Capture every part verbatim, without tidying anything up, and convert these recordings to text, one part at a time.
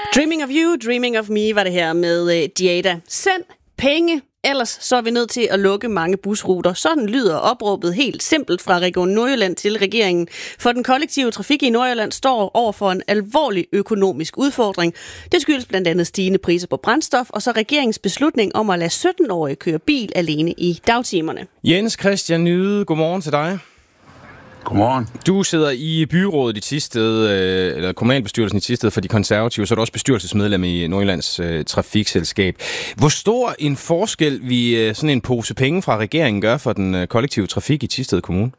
Dreaming of you, dreaming of me var det her med uh, Diada. Send penge, ellers så er vi nødt til at lukke mange busruter. Sådan lyder opråbet helt simpelt fra Region Nordjylland til regeringen. For den kollektive trafik i Nordjylland står over for en alvorlig økonomisk udfordring. Det skyldes blandt andet stigende priser på brændstof, og så regeringens beslutning om at lade sytten-årige køre bil alene i dagtimerne. Jens Christian Nyde, godmorgen til dig. Godmorgen. Du sidder i byrådet i Thisted, eller kommunalbestyrelsen i Thisted for de konservative, så er du også bestyrelsesmedlem i Nordjyllands øh, trafikselskab. Hvor stor en forskel vi øh, sådan en pose penge fra regeringen gør for den øh, kollektive trafik i Thisted Kommune?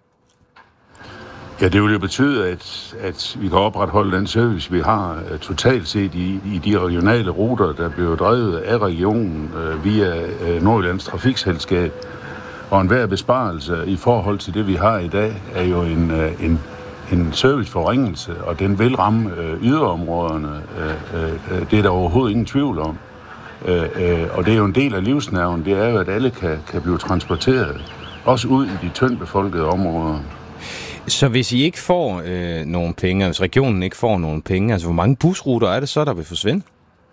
Ja, det vil jo betyde, at, at vi kan opretholde den service, vi har uh, totalt set i, i de regionale ruter, der bliver drevet af regionen uh, via uh, Nordjyllands trafikselskab. Og enhver besparelse i forhold til det, vi har i dag, er jo en, en, en serviceforringelse, og den vil ramme øh, yderområderne. Øh, øh, det er der overhovedet ingen tvivl om. Øh, øh, og det er jo en del af livsnerven, det er jo, at alle kan, kan blive transporteret, også ud i de tyndt befolkede områder. Så hvis I ikke får øh, nogen penge, hvis regionen ikke får nogen penge, altså hvor mange busruter er det så, der vil forsvinde?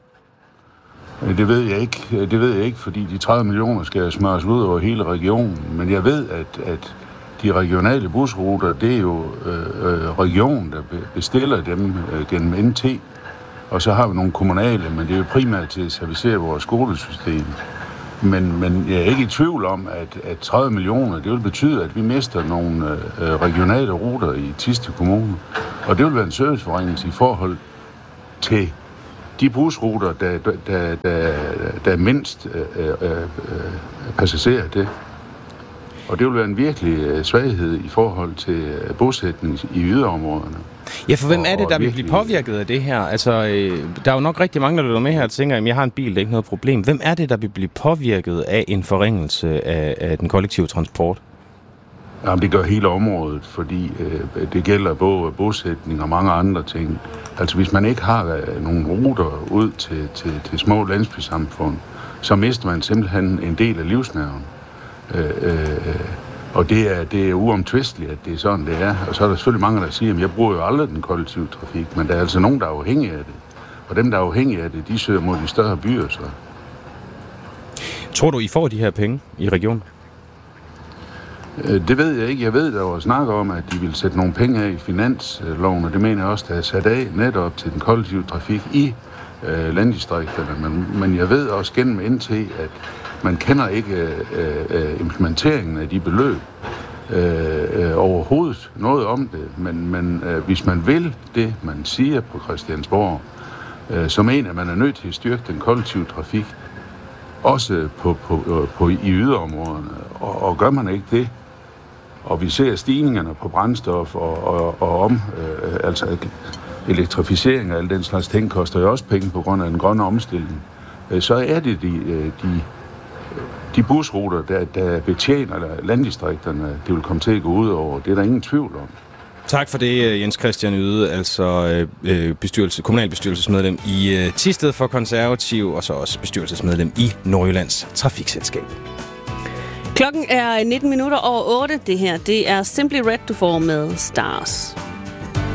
Det ved jeg ikke, det ved jeg ikke, fordi de tredive millioner skal smøres ud over hele regionen. Men jeg ved, at, at de regionale busruter, det er jo øh, regionen, der bestiller dem øh, gennem N T. Og så har vi nogle kommunale, men det er jo primært til at servicere vores skolesystem. Men, men jeg er ikke i tvivl om, at, at tredive millioner, det vil betyde, at vi mister nogle øh, regionale ruter i Thisted Kommune. Og det vil være en serviceforringelse i forhold til de busruter, der, der, der, der er mindst øh, øh, passagerer det. Og det vil være en virkelig svaghed i forhold til bosætning i yderområderne. Ja, for hvem er det, der vil blive påvirket af det her? Altså, øh, der er jo nok rigtig mange, der lytter med her og tænker, at jeg har en bil, det er ikke noget problem. Hvem er det, der vil blive påvirket af en forringelse af, af den kollektive transport? Jamen, det gør hele området, fordi øh, det gælder både bosætning og mange andre ting. Altså, hvis man ikke har øh, nogle ruter ud til, til, til små landsbysamfund, så mister man simpelthen en del af livsnerven. Øh, øh, og det er, det er uomtvisteligt, at det er sådan, det er. Og så er der selvfølgelig mange, der siger, at jeg bruger jo aldrig den kollektive trafik, men der er altså nogen, der er afhængige af det. Og dem, der er afhængige af det, de søger mod de større byer. Så. Tror du, I får de her penge i regionen? Det ved jeg ikke. Jeg ved, der var snak om, at de vil sætte nogle penge af i finansloven, og det mener jeg også, der er sat af netop til den kollektive trafik i øh, landdistrikterne. Men, men jeg ved også gennem N T, at man kender ikke øh, øh, implementeringen af de beløb øh, øh, overhovedet noget om det. Men, men øh, hvis man vil det, man siger på Christiansborg, øh, så mener man er nødt til at styrke den kollektive trafik, også på, på, på, på i yderområderne. Og, og gør man ikke det, og vi ser stigningerne på brændstof og, og, og om, øh, altså elektrificering og alle den slags ting, koster jo også penge på grund af den grønne omstilling, øh, så er det de, de, de busruter, der, der betjener landdistrikterne, det vil komme til at gå ud over. Det er der ingen tvivl om. Tak for det, Jens Christian Yde, altså øh, bestyrelse, kommunalbestyrelsesmedlem i øh, Thisted for Konservativ, og så også bestyrelsesmedlem i Nordjyllands Trafikselskab. Klokken er nitten minutter over otte. Det her, det er Simply Red, du får med Stars.